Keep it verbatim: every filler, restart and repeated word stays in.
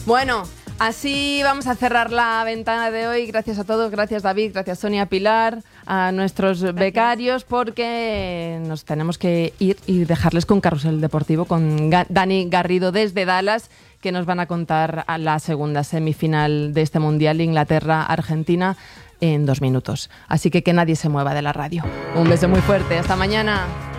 Bueno, así vamos a cerrar la ventana de hoy. Gracias a todos, gracias David, gracias Sonia, Pilar, a nuestros gracias. becarios, porque nos tenemos que ir y dejarles con Carrusel Deportivo, con Ga- Dani Garrido desde Dallas, que nos van a contar a la segunda semifinal de este Mundial, Inglaterra-Argentina, en dos minutos. Así que que nadie se mueva de la radio. Un beso muy fuerte, hasta mañana.